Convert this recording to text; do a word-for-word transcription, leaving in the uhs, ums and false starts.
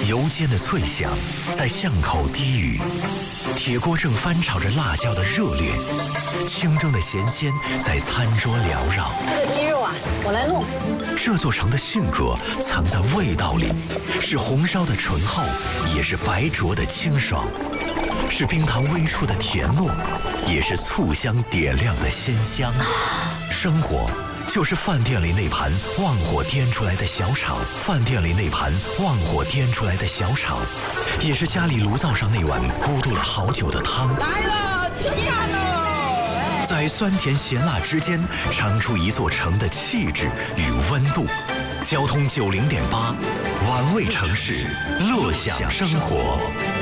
油煎的脆香在巷口低语，铁锅正翻炒着辣椒的热烈，清蒸的咸鲜在餐桌缭绕。 这个鸡肉啊，我来弄。 这座城的性格藏在味道里，是红烧的醇厚，也是白灼的清爽，是冰糖微触的甜糯，也是醋香点亮的鲜香。生活就是饭店里那盘旺火颠出来的小炒，饭店里那盘旺火颠出来的小炒，也是家里炉灶上那碗咕嘟了好久的汤。 来了，吃饭喽！ 在酸甜咸辣之间，尝出一座城的气质与温度。交通九零点八，玩味城市，乐享生活。